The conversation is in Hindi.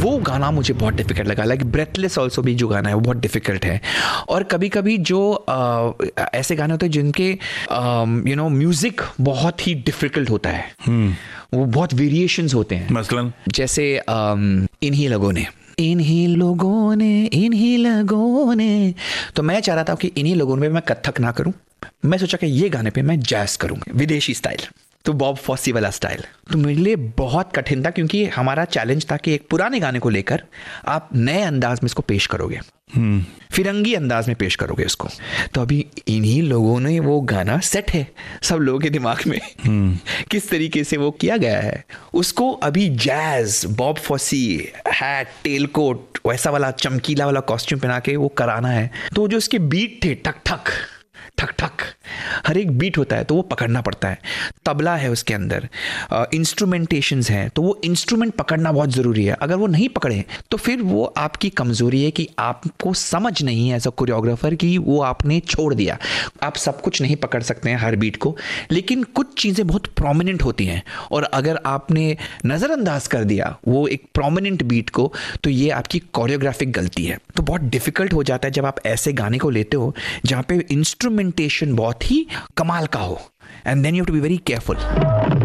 वो गाना मुझे बहुत डिफिकल्ट लगा। लाइक ब्रेथलेस ऑल्सो भी जो गाना है वो बहुत डिफिकल्ट है। और कभी कभी जो ऐसे गाने होते हैं जिनके म्यूजिक बहुत ही डिफिकल्ट होता है, वो बहुत वेरिएशंस होते हैं। मसलन जैसे इन्हीं लोगों ने, तो मैं चाह रहा था कि इन्हीं लोगों में मैं कथक ना करूं, मैं सोचा कि ये गाने पे मैं जैज करूंगा, विदेशी स्टाइल, तो बॉब फॉसी वाला स्टाइल। तो मेरे लिए बहुत कठिन था, क्योंकि हमारा चैलेंज था कि एक पुराने गाने को लेकर आप नए अंदाज में इसको पेश करोगे, फिरंगी अंदाज में पेश करोगे उसको। तो अभी इन्हीं लोगों ने वो गाना सेट है सब लोगों के दिमाग में किस तरीके से वो किया गया है, उसको अभी jazz, Bob FOSSEE, hat, tell coat, वैसा वाला चमकीला वाला कॉस्ट्यूम पहना के वो कराना है। तो जो उसके बीट थे, ठक ठक ठक ठक, हर एक बीट होता है तो वो पकड़ना पड़ता है। तबला है उसके अंदर, इंस्ट्रूमेंटेशंस हैं, तो वो इंस्ट्रूमेंट पकड़ना बहुत ज़रूरी है। अगर वो नहीं पकड़े तो फिर वो आपकी कमज़ोरी है कि आपको समझ नहीं है एज अ कोरियोग्राफर कि वो आपने छोड़ दिया। आप सब कुछ नहीं पकड़ सकते हैं हर बीट को, लेकिन कुछ चीज़ें बहुत प्रोमिनेंट होती हैं, और अगर आपने नज़रअंदाज कर दिया वो एक प्रोमिनेंट बीट को, तो ये आपकी कोरियोग्राफिक गलती है। तो बहुत डिफिकल्ट हो जाता है जब आप ऐसे गाने को लेते हो जहाँ पे इंस्ट्रूमेंटेशन बहुत ही कमाल का हो, and then you have to be very careful.